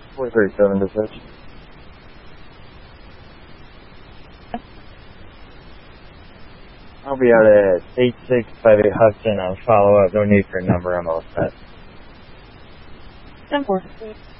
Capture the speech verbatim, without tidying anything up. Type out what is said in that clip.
four thirty-seven to switch. I'll be out at eight six five eight Hudson. I'll follow up. No need for a number. I'm all set. ten four.